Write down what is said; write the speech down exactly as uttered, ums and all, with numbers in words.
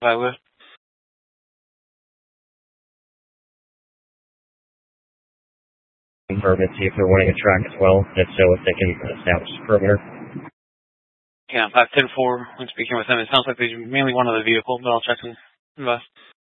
I would. Confirm and see if they're wanting a track as well. If so, if they can establish the perimeter. Yeah, five ten four. When speaking with them, it sounds like they mainly wanted the vehicle, but I'll check some.